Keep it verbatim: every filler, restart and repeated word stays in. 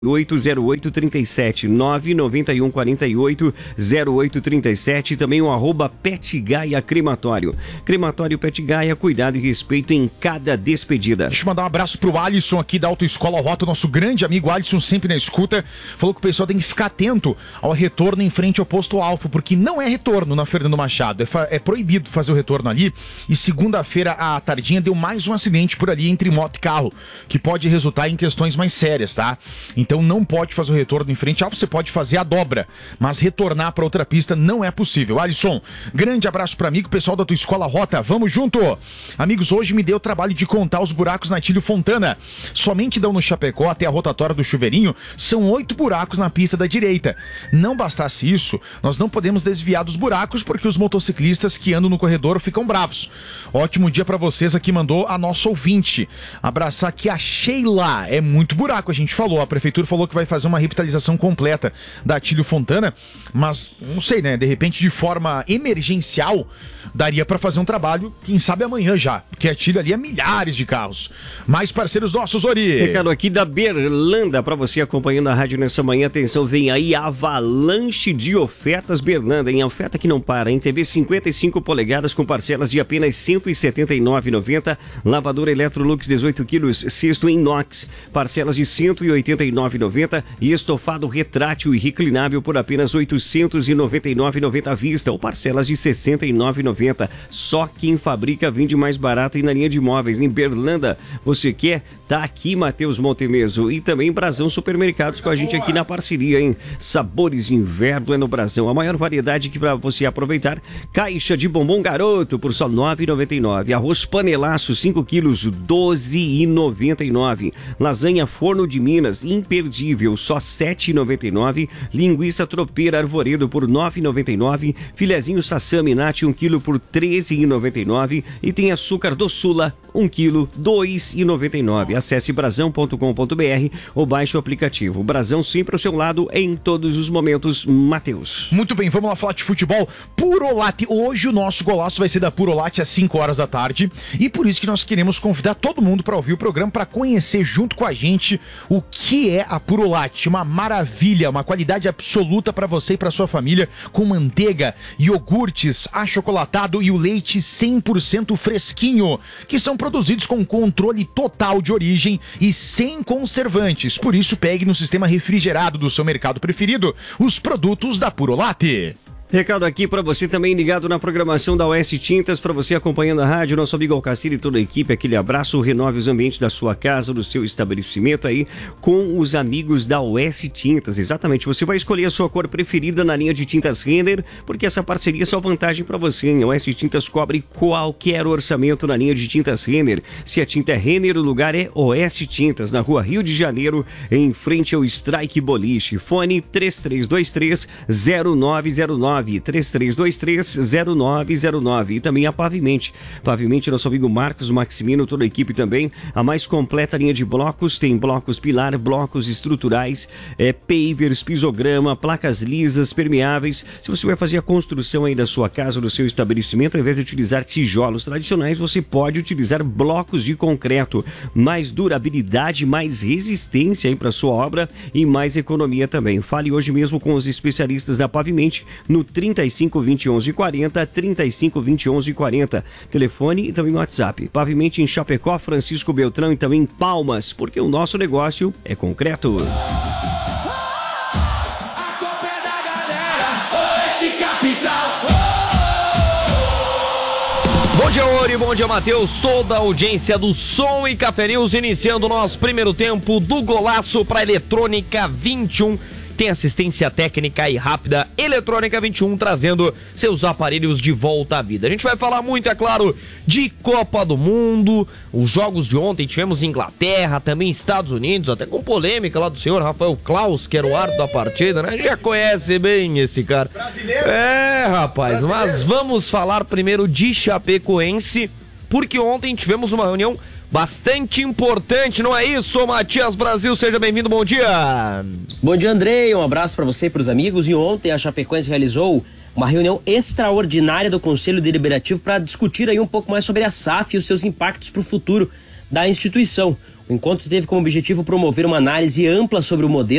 oito zero oito trinta e sete nove nove um quatro oito zero oito trinta e sete, também o arroba Pet Gaia Crematório. Crematório Pet Gaia, cuidado e respeito em cada despedida. Deixa eu mandar um abraço pro Alisson aqui da Autoescola Rota, nosso grande amigo Alisson, sempre na escuta. Falou que o pessoal tem que ficar atento ao retorno em frente ao posto Alfa, porque não é retorno na Fernando Machado, é, fa- é proibido fazer o retorno ali. E segunda-feira à tardinha deu mais um acidente por ali entre moto e carro, que pode resultar em questões mais sérias, tá? Então Então não pode fazer o retorno em frente. Ah, você pode fazer a dobra, mas retornar para outra pista não é possível. Alisson, grande abraço para amigo, pessoal da tua Escola Rota, vamos junto. Amigos, hoje me deu o trabalho de contar os buracos na Atílio Fontana. Somente dão no Chapecó até a rotatória do Chuveirinho, são oito buracos na pista da direita. Não bastasse isso, nós não podemos desviar dos buracos porque os motociclistas que andam no corredor ficam bravos. Ótimo dia para vocês, aqui mandou a nossa ouvinte. Abraçar aqui a Sheila. É muito buraco, a gente falou, a prefeitura falou que vai fazer uma revitalização completa da Atílio Fontana, mas não sei, né, de repente de forma emergencial daria para fazer um trabalho, quem sabe amanhã já, porque a Atílio ali é milhares de carros. Mais parceiros nossos, Ori. Recado aqui da Berlanda para você acompanhando a rádio nessa manhã. Atenção, vem aí a avalanche de ofertas Berlanda, em oferta que não para, em T V cinquenta e cinco polegadas com parcelas de apenas cento e setenta e nove reais e noventa centavos, lavadora Electrolux dezoito quilos, cesto inox, parcelas de cento e oitenta e nove reais e noventa centavos e estofado retrátil e reclinável por apenas oitocentos e noventa e nove reais e noventa centavos à vista ou parcelas de sessenta e nove reais e noventa centavos. Só quem fabrica vende mais barato e na linha de imóveis em Berlanda. Você quer? Tá aqui Matheus Montemeso e também Brasão Supermercados com a gente aqui na parceria, hein? Sabores de inverno é no Brasão. A maior variedade que para você aproveitar. Caixa de bombom garoto por só nove reais e noventa e nove centavos. Arroz panelaço cinco quilos, doze reais e noventa e nove centavos. Lasanha Forno de Minas, imperdível, só sete reais e noventa e nove centavos. Linguiça tropeira Arvoredo por nove reais e noventa e nove centavos. Filezinho Sassami Nati um quilo por treze reais e noventa e nove centavos. E tem açúcar do Sula um quilo, dois reais e noventa e nove centavos. Acesse brasão ponto com ponto br ou baixe o aplicativo. Brasão sempre ao seu lado em todos os momentos, Matheus. Muito bem, vamos lá falar de futebol. Purolate, hoje o nosso golaço vai ser da Purolate às cinco horas da tarde e por isso que nós queremos convidar todo mundo para ouvir o programa, para conhecer junto com a gente o que é a Purolate. Uma maravilha, uma qualidade absoluta para você e para sua família, com manteiga, iogurtes, achocolatado e o leite cem por cento fresquinho, que são produzidos com controle total de origem e sem conservantes. Por isso, pegue no sistema refrigerado do seu mercado preferido os produtos da Purolate. Recado aqui para você também ligado na programação da Oeste Tintas, para você acompanhando a rádio, nosso amigo Alcacir e toda a equipe, aquele abraço, renove os ambientes da sua casa, do seu estabelecimento aí, com os amigos da Oeste Tintas. Exatamente, você vai escolher a sua cor preferida na linha de tintas Renner, porque essa parceria é só vantagem para você, hein? A Oeste Tintas cobre qualquer orçamento na linha de tintas Renner. Se a tinta é Renner, o lugar é Oeste Tintas, na rua Rio de Janeiro, em frente ao Strike Boliche. Fone três três dois três zero nove zero nove. três três dois três zero nove zero nove. E também a Pavimente. Pavimente, nosso amigo Marcos Maximino, toda a equipe também. A mais completa linha de blocos. Tem blocos pilar, blocos estruturais, é, pavers, pisograma, placas lisas, permeáveis. Se você vai fazer a construção aí da sua casa, do seu estabelecimento, ao invés de utilizar tijolos tradicionais, você pode utilizar blocos de concreto. Mais durabilidade, mais resistência aí para sua obra e mais economia também. Fale hoje mesmo com os especialistas da Pavimente no trinta e cinco, vinte e onze, quarenta, trinta e cinco, vinte e onze, quarenta. Telefone e também no WhatsApp. Pavimente em Chapecó, Francisco Beltrão e também em Palmas, porque o nosso negócio é concreto. Bom dia, Ori, bom dia, Matheus, toda a audiência do Som e Café News, iniciando o nosso primeiro tempo do Golaço para Eletrônica vinte e um. Tem assistência técnica e rápida Eletrônica vinte e um, trazendo seus aparelhos de volta à vida. A gente vai falar muito, é claro, de Copa do Mundo, os jogos de ontem, tivemos Inglaterra, também Estados Unidos, até com polêmica lá do senhor Rafael Klaus, que era o árbitro da partida, né? A gente já conhece bem esse cara. Brasileiro. É, rapaz, Brasileiro. Mas vamos falar primeiro de Chapecoense, porque ontem tivemos uma reunião bastante importante, não é isso, Matias Brasil? Seja bem-vindo, bom dia! Bom dia, Andrei, um abraço para você e para os amigos. E ontem a Chapecoense realizou uma reunião extraordinária do Conselho Deliberativo para discutir aí um pouco mais sobre a S A F e os seus impactos para o futuro da instituição. O encontro teve como objetivo promover uma análise ampla sobre o modelo